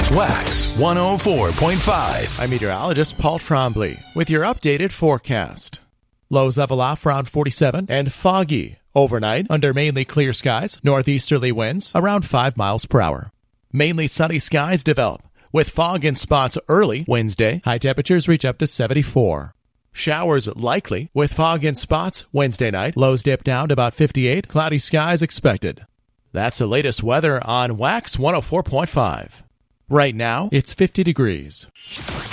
Wax 104.5. I'm meteorologist Paul Trombley with your updated forecast. Lows level off around 47 and foggy. Overnight, under mainly clear skies, northeasterly winds around 5 miles per hour. Mainly sunny skies develop, with fog in spots early Wednesday. High temperatures reach up to 74. Showers likely, with fog in spots Wednesday night. Lows dip down to about 58. Cloudy skies expected. That's the latest weather on Wax 104.5. Right now, it's 50 degrees.